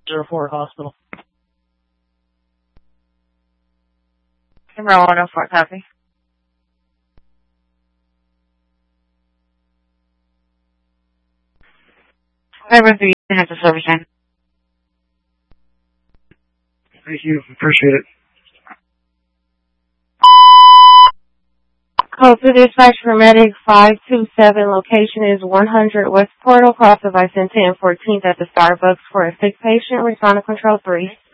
04 Hospital. Number 104, copy. Number 3, has a service end. Thank you. Appreciate it. Code to dispatch for Medic 527. Location is 100 West Portal, cross of I-10 14th at the Starbucks for a sick patient. Respond to Control 3.